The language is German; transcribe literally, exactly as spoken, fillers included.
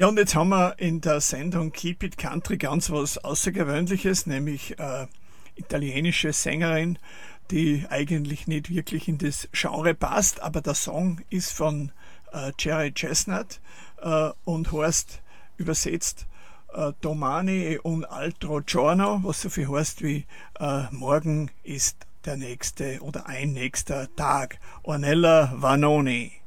Ja, und jetzt haben wir in der Sendung Keep It Country ganz was Außergewöhnliches, nämlich äh, italienische Sängerin, die eigentlich nicht wirklich in das Genre passt, aber der Song ist von äh, Jerry Chestnut äh, und heißt übersetzt äh, Domani è un altro giorno, was so viel heißt wie äh, morgen ist der nächste oder ein nächster Tag. Ornella Vanoni.